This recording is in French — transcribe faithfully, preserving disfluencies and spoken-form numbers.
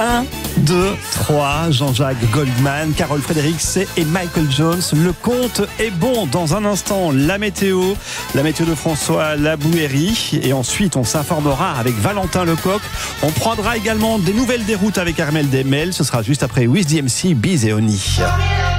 un, deux, trois, Jean-Jacques Goldman, Carole Fredericks et Michael Jones. Le compte est bon. Dans un instant, la météo, la météo de François Labouéry. Et ensuite, on s'informera avec Valentin Lecoq. On prendra également des nouvelles des routes avec Armel Desmel. Ce sera juste après Wiz D M C, Biz et Oni.